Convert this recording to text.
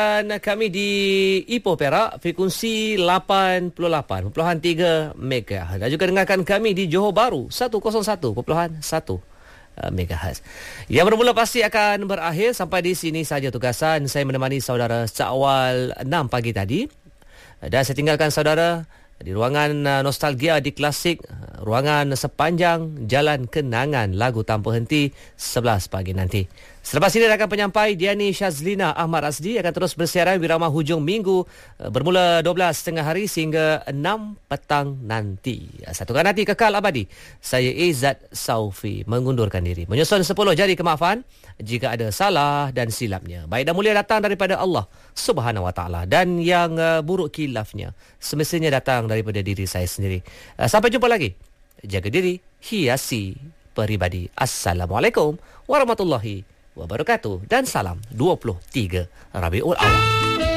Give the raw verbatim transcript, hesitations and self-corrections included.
Dan kami di Ipoh Perak, frekuensi lapan puluh lapan perpuluhan tiga megahertz. Dan juga dengarkan kami di Johor Bahru, seratus satu perpuluhan satu megahertz. Yang bermula pasti akan berakhir. Sampai di sini saja tugasan. Saya menemani saudara sejak awal enam pagi tadi. Dan saya tinggalkan saudara di ruangan nostalgia di Klasik, ruangan sepanjang Jalan Kenangan, lagu tanpa henti sebelas pagi nanti. Selepas ini rakan penyampai Diani Syazlina Ahmad Azdi akan terus bersiaran Wirama hujung minggu bermula dua belas tiga puluh hari sehingga enam petang nanti. Satukan hati kekal abadi. Saya Izzat Saufi mengundurkan diri. Menyusun sepuluh jari kemaafan jika ada salah dan silapnya. Baik dan mulia datang daripada Allah Subhanahu Wa Taala, dan yang uh, buruk kilafnya semestinya datang daripada diri saya sendiri. Uh, sampai jumpa lagi. Jaga diri, hiasi peribadi. Assalamualaikum warahmatullahi wabarakatuh dan salam dua puluh tiga Rabiul Awal.